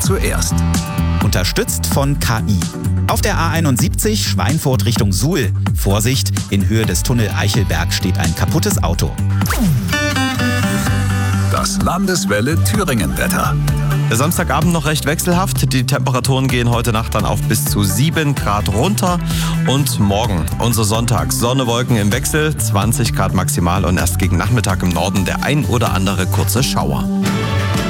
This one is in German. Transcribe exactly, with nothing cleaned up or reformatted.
zuerst. Unterstützt von K I. Auf der A einundsiebzig Schweinfurt Richtung Suhl. Vorsicht, in Höhe des Tunnel Eichelberg steht ein kaputtes Auto. Das Landeswelle Thüringen-Wetter. Der Samstagabend noch recht wechselhaft. Die Temperaturen gehen heute Nacht dann auf bis zu sieben Grad runter. Und morgen, unser Sonntag, Sonne, Wolken im Wechsel, zwanzig Grad maximal und erst gegen Nachmittag im Norden der ein oder andere kurze Schauer.